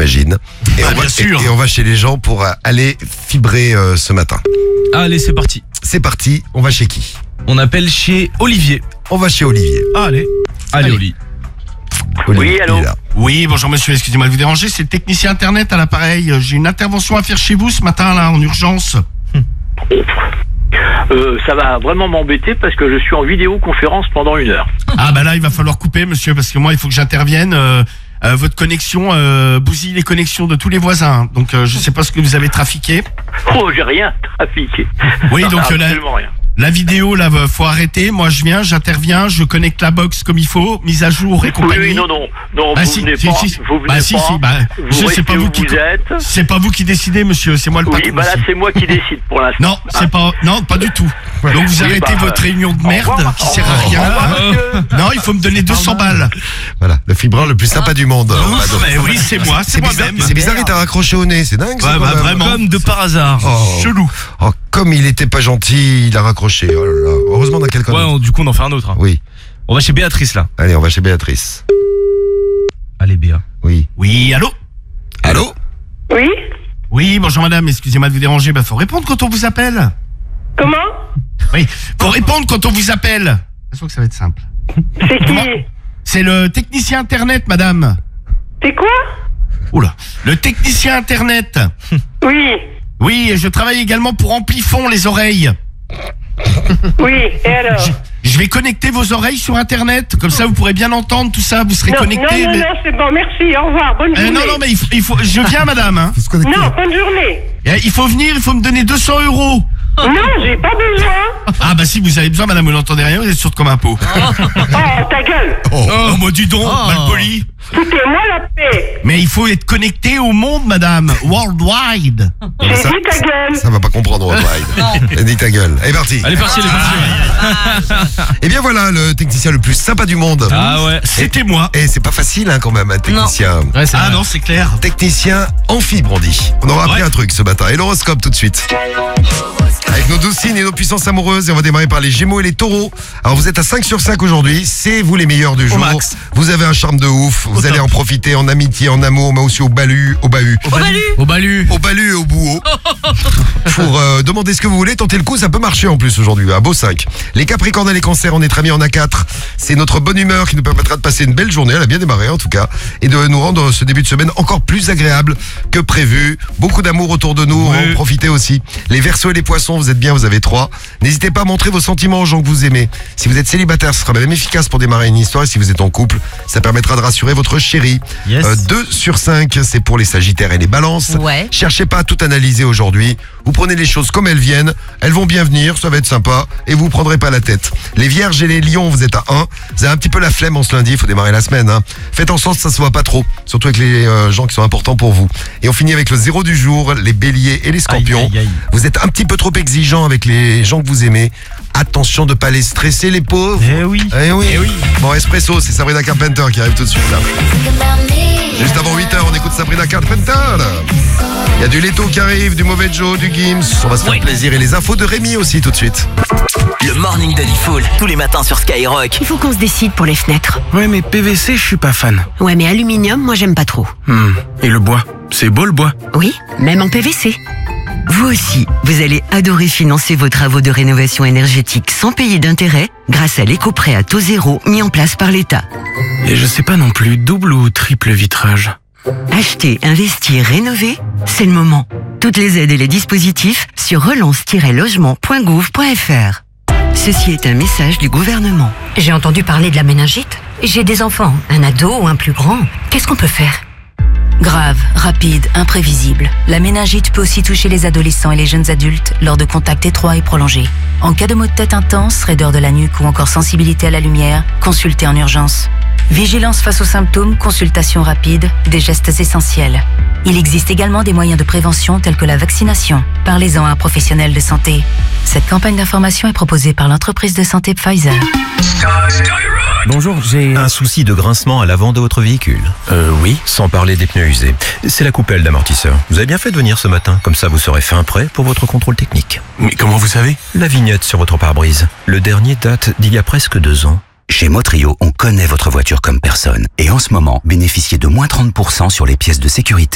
j'imagine. Et, bien sûr. Et on va chez les gens pour aller fibrer ce matin. Allez, c'est parti. C'est parti, on va chez qui? On appelle chez Olivier. On va chez Olivier. Allez, Oli. Olivier, Oui, allô. il est là. Oui, bonjour monsieur, excusez-moi de vous déranger, c'est le technicien internet à l'appareil. J'ai une intervention à faire chez vous ce matin là, en urgence. Ça va vraiment m'embêter parce que je suis en vidéoconférence pendant 1 heure. Ah bah là, il va falloir couper monsieur, parce que moi il faut que j'intervienne. Votre connexion bousille les connexions de tous les voisins. Donc je sais pas ce que vous avez trafiqué. Oh, j'ai rien trafiqué. Oui, donc absolument rien. la vidéo là, faut arrêter. Moi je viens, j'interviens, je connecte la box comme il faut, mise à jour et compagnie. Oui, non, Ah, vous si, venez si, pas. si. Vous venez Bah si, pas. si, bah, Vous monsieur, c'est restez pas vous où qui vous êtes. C'est pas vous qui décidez monsieur, c'est moi le patron. Oui, bah là ici. c'est moi qui décide pour l'instant. Non, c'est pas, non, pas du tout. Donc vous Oui, arrêtez bah, votre réunion de au merde revoir, qui sert à au rien. revoir, monsieur. Non, il faut me donner 200 balles. Voilà, le fibreur le plus sympa du monde. Mais oui, c'est moi, c'est bizarre, moi-même. c'est bizarre, il t'a raccroché au nez, c'est dingue ça, Ouais, quand bah, même. vraiment. Comme de par hasard. Oh. Chelou. Oh, comme il était pas gentil, il a raccroché. Oh là là. Heureusement, on a quelqu'un d'autre. Du coup, on en fait un autre. Hein. Oui. On va chez Béatrice là. Allez, on va chez Béatrice. Allez, Béa. Oui. Oui, allô? Allô? Oui. Oui, bonjour madame, excusez-moi de vous déranger, bah faut répondre quand on vous appelle. Comment? Oui, faut répondre quand on vous appelle. Je crois que ça va être simple. C'est Comment qui? C'est le technicien internet, madame. C'est quoi? Oula, le technicien internet. Oui. Oui, et je travaille également pour Amplifon les oreilles. Oui. Et alors? Je vais connecter vos oreilles sur internet, comme ça vous pourrez bien entendre tout ça, vous serez Non, connecté. non, mais... non, c'est bon, merci, au revoir, bonne journée. non, non, mais il faut, je viens madame. Hein. Non, bonne journée. Il faut venir, il faut me donner 200 €. Non, j'ai pas besoin. Ah bah si vous avez besoin madame, vous n'entendez rien, vous êtes sourde comme un pot. Oh, ta gueule. Oh, moi dis donc, mal poli. Foutez-moi la paix. Mais il faut être connecté au monde madame, worldwide. J'ai dit ta gueule. Ça va pas comprendre, Worldwide. Dis ta gueule. Elle est partie. Allez, parti, elle est partie. Et bien voilà, le technicien le plus sympa du monde. Ah ouais. C'était moi. Et c'est pas facile hein, quand même, un technicien. Ouais, c'est Ah vrai. non, c'est clair. Technicien en fibre, on dit. On aura appris un truc ce matin. Et l'horoscope tout de suite. Avec nos 12 signes et nos puissances amoureuses. Et on va démarrer par les Gémeaux et les Taureaux. Alors vous êtes à 5 sur 5 aujourd'hui. C'est vous les meilleurs du jour. max. Vous avez un charme de ouf. Vous allez en profiter en amitié, en amour, mais aussi au bahut. Au balu. Au balu et au bouot. Pour demander ce que vous voulez, tenter le coup, ça peut marcher en plus aujourd'hui. Un beau 5. Les Capricornes et les Cancers, on est très mis en A4. C'est notre bonne humeur qui nous permettra de passer une belle journée. Elle a bien démarré en tout cas. Et de nous rendre ce début de semaine encore plus agréable que prévu. Beaucoup d'amour autour de nous. Oui. En profitez aussi. Les Verseaux et les Poissons, vous êtes bien, vous avez 3. N'hésitez pas à montrer vos sentiments aux gens que vous aimez. Si vous êtes célibataire, ce sera même efficace pour démarrer une histoire. Et si vous êtes en couple, ça permettra de rassurer votre chérie. Yes. 2 sur 5, c'est pour les Sagittaires et les Balances. Ouais. Cherchez pas à tout analyser aujourd'hui. Vous prenez les choses comme elles viennent. Elles vont bien venir, ça va être sympa. Et vous prendrez pas la tête. Les Vierges et les Lions, vous êtes à 1. Vous avez un petit peu la flemme en ce lundi, il faut démarrer la semaine. Hein. Faites en sorte que ça se voit pas trop. Surtout avec les gens qui sont importants pour vous. Et on finit avec le 0 du jour, les Béliers et les Scorpions. Aïe, aïe, aïe. Vous êtes un petit peu trop exigeant avec les gens que vous aimez. Attention de pas les stresser les pauvres. Eh oui. Eh oui. Eh oui. Bon, Espresso, c'est Sabrina Carpenter qui arrive tout de suite là. Juste avant 8h, on écoute Sabrina Carpenter. Il y a du Leto qui arrive, du Mauvais Joe, du Gims. On va se faire plaisir. Et les infos de Rémi aussi tout de suite. Le morning de Diffoul, tous les matins sur Skyrock. Il faut qu'on se décide pour les fenêtres. Ouais, mais PVC, je suis pas fan. Ouais, mais aluminium, moi j'aime pas trop. Et le bois? C'est beau le bois. Oui, même en PVC. Vous aussi, vous allez adorer financer vos travaux de rénovation énergétique sans payer d'intérêt grâce à l'éco-prêt à taux zéro mis en place par l'État. Et je sais pas non plus, double ou triple vitrage. Acheter, investir, rénover, c'est le moment. Toutes les aides et les dispositifs sur relance-logement.gouv.fr. Ceci est un message du gouvernement. J'ai entendu parler de la méningite. J'ai des enfants, un ado ou un plus grand. Qu'est-ce qu'on peut faire? Grave, rapide, imprévisible. La méningite peut aussi toucher les adolescents et les jeunes adultes lors de contacts étroits et prolongés. En cas de maux de tête intense, raideur de la nuque ou encore sensibilité à la lumière, consultez en urgence. Vigilance face aux symptômes, consultation rapide, des gestes essentiels. Il existe également des moyens de prévention tels que la vaccination. Parlez-en à un professionnel de santé. Cette campagne d'information est proposée par l'entreprise de santé Pfizer. Bonjour, j'ai... Un souci de grincement à l'avant de votre véhicule. Oui. Sans parler des pneus usés. C'est la coupelle d'amortisseur. Vous avez bien fait de venir ce matin, comme ça vous serez fin prêt pour votre contrôle technique. Mais comment vous savez? La vignette sur votre pare-brise. Le dernier date d'il y a presque 2 ans. Chez Motrio, on connaît votre voiture comme personne. Et en ce moment, bénéficiez de moins 30% sur les pièces de sécurité